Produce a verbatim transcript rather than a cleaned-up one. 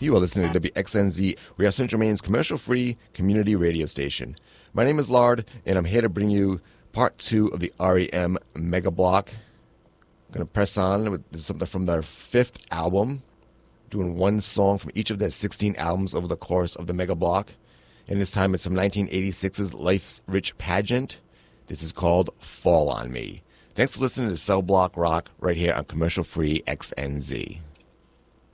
You are listening to W X N Z. We are Central Maine's commercial-free community radio station. My name is Lard, and I'm here to bring you part two of the R E M Mega Block. I'm going to press on with something from their fifth album, doing one song from each of their sixteen albums over the course of the Mega Block. And this time it's from nineteen eighty-six's Life's Rich Pageant. This is called Fall on Me. Thanks for listening to Cell Block Rock right here on commercial-free X N Z.